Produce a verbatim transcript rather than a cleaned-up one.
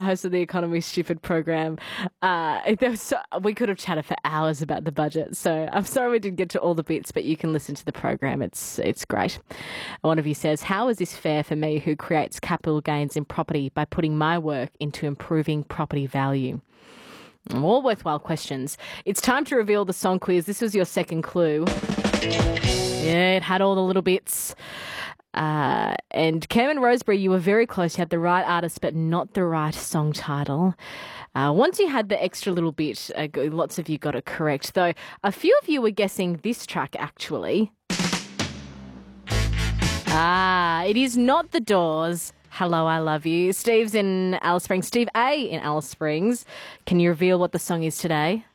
host of the Economy Stupid program. Uh, there was so, we could have chatted for hours about the budget. So I'm sorry we didn't get to all the bits, but you can listen to the program. It's it's great. One of you says, how is this fair for me who creates capital gains in property by putting my work into improving property value? All worthwhile questions. It's time to reveal the song quiz. This was your second clue. Yeah, it had all the little bits. Uh, and Cam and Roseberry, you were very close. You had the right artist, but not the right song title. Uh, once you had the extra little bit, uh, lots of you got it correct. Though a few of you were guessing this track, actually. Ah, it is not The Doors. Hello, I Love You. Steve's in Alice Springs. Steve A in Alice Springs. Can you reveal what the song is today?